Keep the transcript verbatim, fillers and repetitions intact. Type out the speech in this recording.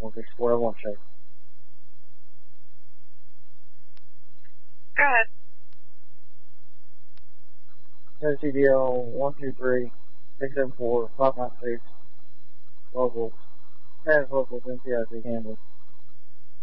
We'll be square one check. Go ahead. S C D L one two three six seven four five nine six locals. As locals N C I C handle.